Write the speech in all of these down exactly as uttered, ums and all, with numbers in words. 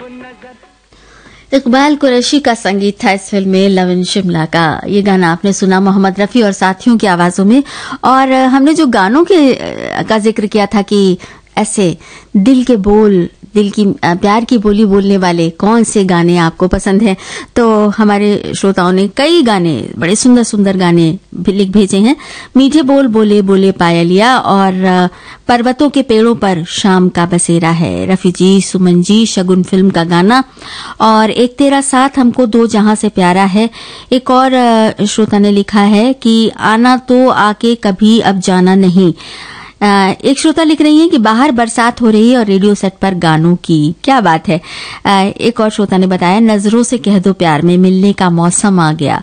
इकबाल कुरैशी का संगीत था इस फिल्म में लव इन शिमला का। ये गाना आपने सुना मोहम्मद रफी और साथियों की आवाजों में। और हमने जो गानों के का जिक्र किया था कि ऐसे दिल के बोल, दिल की प्यार की बोली बोलने वाले कौन से गाने आपको पसंद हैं, तो हमारे श्रोताओं ने कई गाने, बड़े सुंदर सुंदर गाने भी लिख भेजे हैं। मीठे बोल बोले बोले पायलिया और पर्वतों के पेड़ों पर शाम का बसेरा है, रफी जी, सुमन जी, शगुन फिल्म का गाना। और एक तेरा साथ हमको दो जहां से प्यारा है। एक और श्रोता ने लिखा है कि आना तो आके कभी अब जाना नहीं। एक श्रोता लिख रही हैं कि बाहर बरसात हो रही है और रेडियो सेट पर गानों की क्या बात है। एक और श्रोता ने बताया नजरों से कह दो प्यार में मिलने का मौसम आ गया।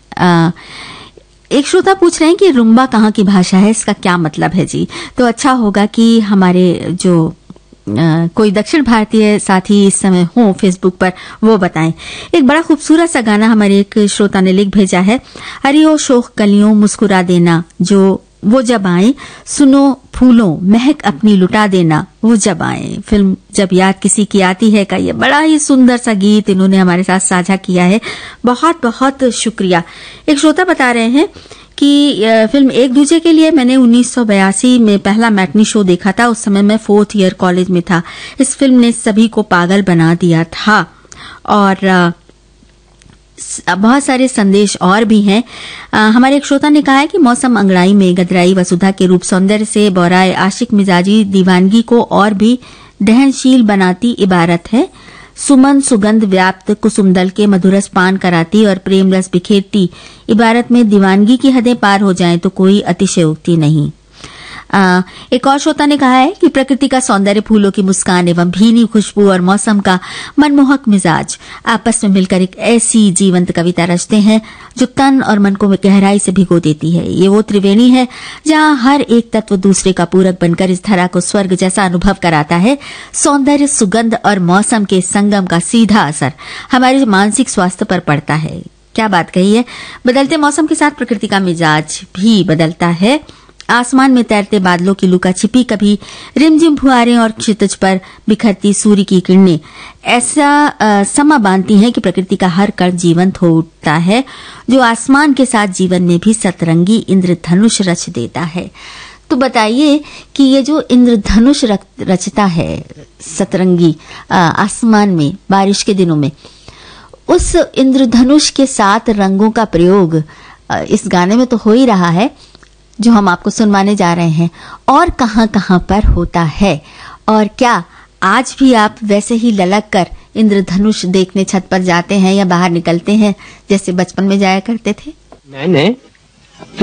एक श्रोता पूछ रहे हैं कि रुम्बा कहाँ की भाषा है, इसका क्या मतलब है जी। तो अच्छा होगा कि हमारे जो आ, कोई दक्षिण भारतीय साथी इस समय हो फेसबुक पर, वो बताएं। एक बड़ा खूबसूरत सा गाना हमारे एक श्रोता ने लिख भेजा है। हरी हो शोख कलियों मुस्कुरा देना, जो वो जब आए, सुनो फूलों महक अपनी लुटा देना, वो जब आए। फिल्म जब याद किसी की आती है का ये बड़ा ही सुंदर सा गीत इन्होंने हमारे साथ साझा किया है। बहुत बहुत शुक्रिया। एक श्रोता बता रहे हैं कि फिल्म एक दूजे के लिए मैंने उन्नीस सौ बयासी में पहला मैटनी शो देखा था। उस समय मैं फोर्थ ईयर कॉलेज में था। इस फिल्म ने सभी को पागल बना दिया था। और बहुत सारे संदेश और भी हैं। आ, हमारे एक श्रोता ने कहा है कि मौसम अंगड़ाई में गदराई वसुधा के रूप सौंदर्य से बौराए आशिक मिजाजी दीवानगी को और भी दहनशील बनाती इबारत है। सुमन सुगंध व्याप्त कुसुमदल के मधुरस पान कराती और प्रेम रस बिखेरती इबारत में दीवानगी की हदें पार हो जाएं तो कोई अतिशयोक्ति नहीं। आ, एक और श्रोता ने कहा है कि प्रकृति का सौंदर्य, फूलों की मुस्कान एवं भीनी खुशबू और मौसम का मनमोहक मिजाज आपस में मिलकर एक ऐसी जीवंत कविता रचते हैं जो तन और मन को गहराई से भिगो देती है। ये वो त्रिवेणी है जहां हर एक तत्व दूसरे का पूरक बनकर इस धरा को स्वर्ग जैसा अनुभव कराता है। सौंदर्य, सुगंध और मौसम के संगम का सीधा असर हमारे मानसिक स्वास्थ्य पर पड़ता है। क्या बात कही है। बदलते मौसम के साथ प्रकृति का मिजाज भी बदलता है। आसमान में तैरते बादलों की लुका छिपी, कभी रिमझिम फुहारें और क्षितिज पर बिखरती सूर्य की किरणें ऐसा आ, समा बांधती हैं कि प्रकृति का हर कण जीवंत हो उठता है, जो आसमान के साथ जीवन में भी सतरंगी इंद्रधनुष रच देता है। तो बताइए कि ये जो इंद्रधनुष रचता है सतरंगी आ, आसमान में बारिश के दिनों में, उस इंद्रधनुष के सात रंगों का प्रयोग आ, इस गाने में तो हो ही रहा है जो हम आपको सुनवाने जा रहे हैं, और कहां कहां पर होता है। और क्या आज भी आप वैसे ही ललक कर इंद्रधनुष देखने छत पर जाते हैं या बाहर निकलते हैं जैसे बचपन में जाया करते थे? मैंने